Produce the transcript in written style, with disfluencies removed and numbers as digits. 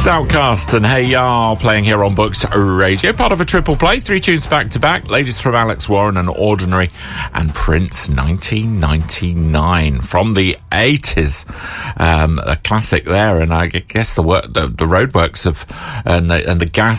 It's Outcast and Hey Ya playing here on Books Radio. Part of a triple play, 3 tunes back to back. Latest from Alex Warren and Ordinary, and Prince 1999 from the 80s. A classic there, and I guess the roadworks of and the gas